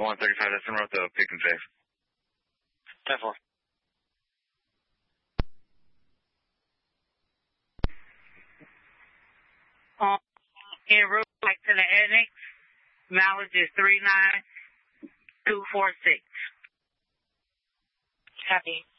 135, that's en route to Pick and Chase. 10-4. En route back to the annex, mileage is 39246. Copy.